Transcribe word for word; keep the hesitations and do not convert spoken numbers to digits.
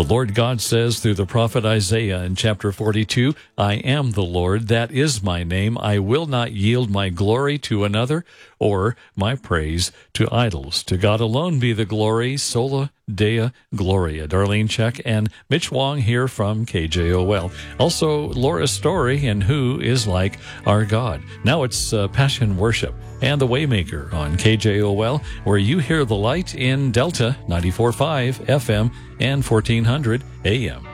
The Lord God says through the prophet Isaiah in chapter forty-two, I am the Lord, that is my name. I will not yield my glory to another or my praise to idols. To God alone be the glory, sola dea gloria. Darlene Check and Mitch Wong here from K J O L. Also, Laura Story and Who is Like Our God. Now it's uh, Passion Worship and The Waymaker on K J O L, where you hear the light in Delta ninety-four point five F M and fourteen hundred A M.